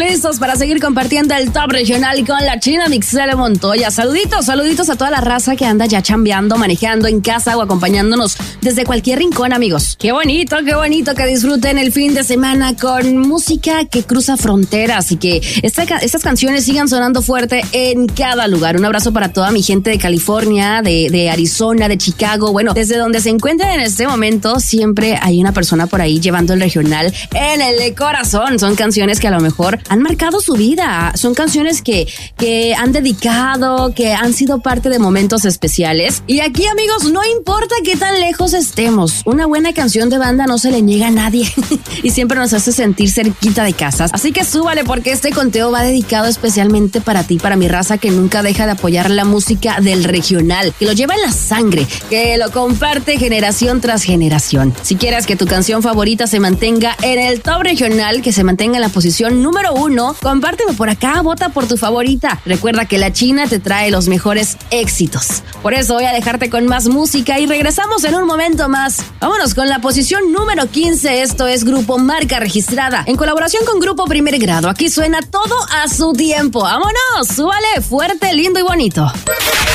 listos para seguir compartiendo el top regional con la China Mixele Montoya. Saluditos a toda la raza que anda ya chambeando, manejando en casa o acompañándonos desde cualquier rincón, amigos. Qué bonito que disfruten el fin de semana con música que cruza fronteras y que estas canciones sigan sonando fuerte en cada lugar. Un abrazo para toda mi gente de California, de Arizona, de Chicago. Bueno, desde donde se encuentren en este momento, siempre hay una persona por ahí llevando el regional en el corazón. Son canciones que a lo mejor han marcado su vida. Son canciones que han dedicado, que han sido parte de momentos especiales. Y aquí, amigos, no importa qué tan lejos estemos, una buena canción de banda no se le niega a nadie y siempre nos hace sentir cerquita de casas. Así que súbale, porque este conteo va dedicado especialmente para ti, para mi raza que nunca deja de apoyar la música del regional, que lo lleva en la sangre, que lo comparte generación tras generación. Si quieres que tu canción favorita se mantenga en el top regional, que se mantenga en la posición número 1, compártelo por acá, vota por tu favorita. Recuerda que la China te trae los mejores éxitos. Por eso voy a dejarte con más música y regresamos en un momento más. Vámonos con la posición número 15. Esto es Grupo Marca Registrada, en colaboración con Grupo Primer Grado. Aquí suena todo a su tiempo. ¡Vámonos! ¡Súbale! Fuerte, lindo y bonito.